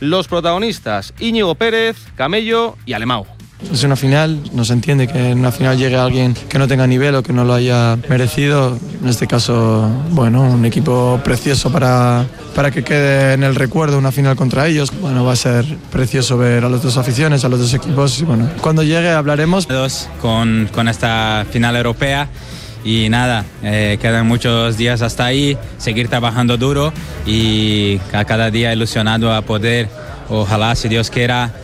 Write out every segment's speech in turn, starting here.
los protagonistas: Íñigo Pérez, Camello y Alemão. Es una final, no se entiende que en una final llegue alguien que no tenga nivel o que no lo haya merecido. En este caso, bueno, un equipo precioso para que quede en el recuerdo una final contra ellos. Bueno, va a ser precioso ver a las dos aficiones, a los dos equipos. Y bueno, cuando llegue hablaremos. Con esta final europea. Y nada, quedan muchos días hasta ahí, seguir trabajando duro y cada día ilusionado a poder, ojalá, si Dios quiera,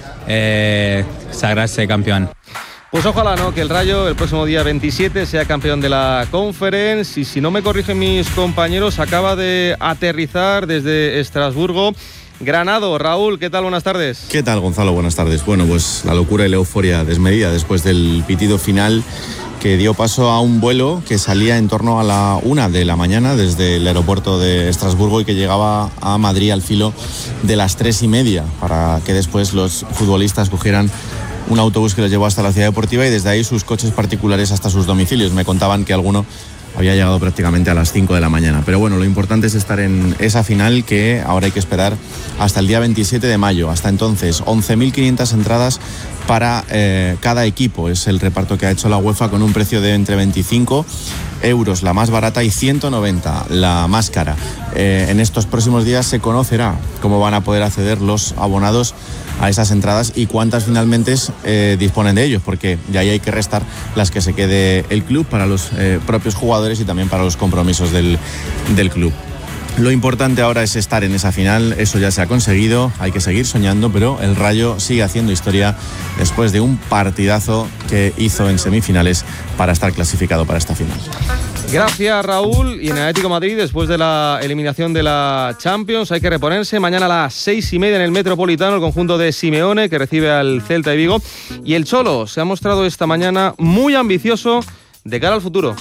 sagrarse campeón. Pues ojalá, ¿no?, que el Rayo el próximo día 27 sea campeón de la Conference. Y si no me corrigen mis compañeros, acaba de aterrizar desde Estrasburgo Granado. Raúl, ¿qué tal? Buenas tardes. ¿Qué tal, Gonzalo? Buenas tardes. Bueno, pues la locura y la euforia desmedida después del pitido final que dio paso a un vuelo que salía en torno a la 1 de la mañana desde el aeropuerto de Estrasburgo y que llegaba a Madrid al filo de las 3:30 para que después los futbolistas cogieran un autobús que los llevó hasta la ciudad deportiva y desde ahí sus coches particulares hasta sus domicilios. Me contaban que alguno había llegado prácticamente a las 5 de la mañana. Pero bueno, lo importante es estar en esa final que ahora hay que esperar hasta el día 27 de mayo. Hasta entonces, 11.500 entradas para cada equipo. Es el reparto que ha hecho la UEFA con un precio de entre 25 euros la más barata y 190 la más cara. En estos próximos días se conocerá cómo van a poder acceder los abonados a esas entradas y cuántas finalmente disponen de ellos, porque de ahí hay que restar las que se quede el club para los propios jugadores y también para los compromisos del club. Lo importante ahora es estar en esa final, eso ya se ha conseguido, hay que seguir soñando, pero el Rayo sigue haciendo historia después de un partidazo que hizo en semifinales para estar clasificado para esta final. Gracias, Raúl. Y en el Atlético de Madrid, después de la eliminación de la Champions, hay que reponerse. Mañana a las 6:30 en el Metropolitano, el conjunto de Simeone, que recibe al Celta de Vigo. Y el Cholo se ha mostrado esta mañana muy ambicioso de cara al futuro.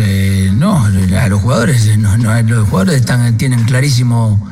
No, los jugadores tienen clarísimo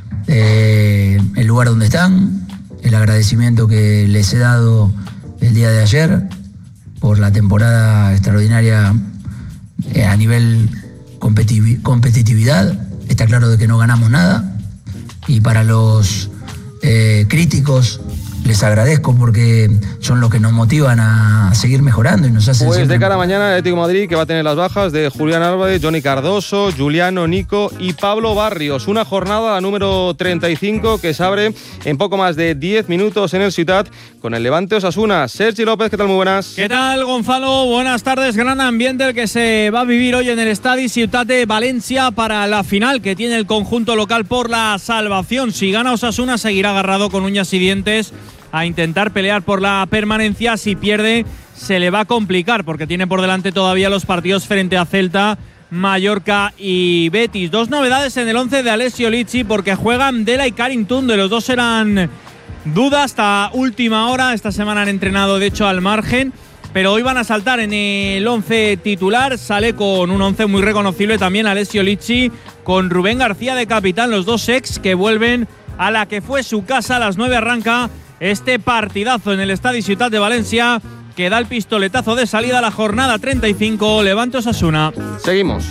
el lugar donde están, el agradecimiento que les he dado el día de ayer por la temporada extraordinaria a nivel competitividad. Está claro de que no ganamos nada y para los críticos les agradezco porque son los que nos motivan a seguir mejorando y nos hacen. Pues de cara a mañana el Atlético de Madrid, que va a tener las bajas de Julián Álvarez, Johnny Cardoso, Juliano, Nico y Pablo Barrios. Una jornada, la número 35, que se abre en poco más de 10 minutos en el Ciutat con el Levante Osasuna. Sergi López, ¿qué tal? Muy buenas. ¿Qué tal, Gonzalo? Buenas tardes. Gran ambiente el que se va a vivir hoy en el Estadi Ciutat de Valencia para la final que tiene el conjunto local por la salvación. Si gana Osasuna, seguirá agarrado con uñas y dientes a intentar pelear por la permanencia. Si pierde, se le va a complicar porque tiene por delante todavía los partidos frente a Celta, Mallorca y Betis. Dos novedades en el 11 de Alessio Lizzi porque juegan Dela y Carrington. De los dos eran duda hasta última hora. Esta semana han entrenado de hecho al margen, pero hoy van a saltar en el 11 titular. Sale con un 11 muy reconocible también Alessio Lizzi, con Rubén García de capitán, los dos ex que vuelven a la que fue su casa. A las 9 arranca este partidazo en el Estadi Ciutat de Valencia que da el pistoletazo de salida a la jornada 35, Levante Osasuna. Seguimos.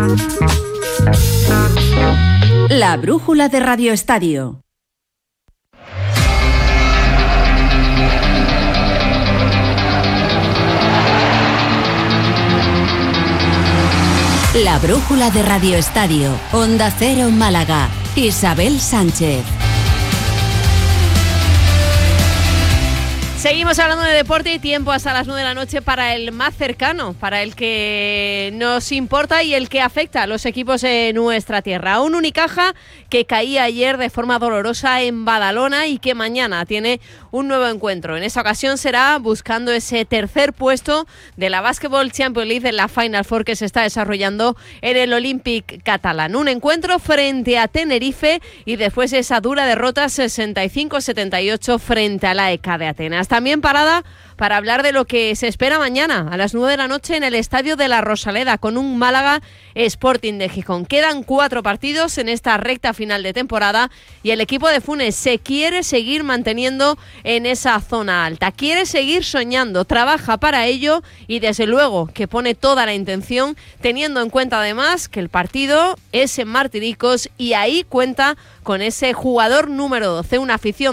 La brújula de Radio Estadio. La brújula de Radio Estadio, Onda Cero Málaga, Isabel Sánchez. Seguimos hablando de deporte y tiempo hasta las 9 de la noche para el más cercano, para el que nos importa y el que afecta a los equipos de nuestra tierra. Un Unicaja que caía ayer de forma dolorosa en Badalona y que mañana tiene un nuevo encuentro. En esta ocasión será buscando ese tercer puesto de la Basketball Champions League en la Final Four que se está desarrollando en el Olympic catalán. Un encuentro frente a Tenerife y después esa dura derrota 65-78 frente a la EK de Atenas. También parada para hablar de lo que se espera mañana a las 9 de la noche en el Estadio de la Rosaleda con un Málaga Sporting de Gijón. Quedan 4 partidos en esta recta final de temporada y el equipo de Funes se quiere seguir manteniendo en esa zona alta. Quiere seguir soñando, trabaja para ello y desde luego que pone toda la intención, teniendo en cuenta además que el partido es en Martiricos y ahí cuenta con ese jugador número 12, una afición